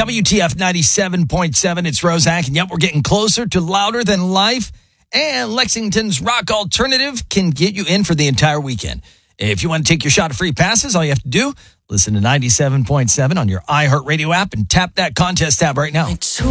WTF 97.7. It's Roszak, and yep, we're getting closer to Louder Than Life. And Lexington's Rock Alternative can get you in for the entire weekend. If you want to take your shot of free passes, all you have to do, listen to 97.7 on your iHeartRadio app and tap that contest tab right now.